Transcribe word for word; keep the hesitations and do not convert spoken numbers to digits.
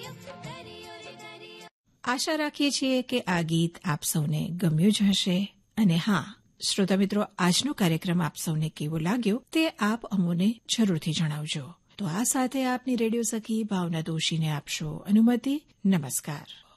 આશા રાખીએ છીએ કે આ ગીત આપ સૌને ગમ્યું જ હશે. અને હા, શ્રોતા મિત્રો, આજનો કાર્યક્રમ આપ સૌને કેવો લાગ્યો તે આપ અમોને જરૂરથી જણાવજો. તો આ સાથે આપની રેડિયો સખી ભાવના દોશીને આપશો અનુમતિ. નમસ્કાર.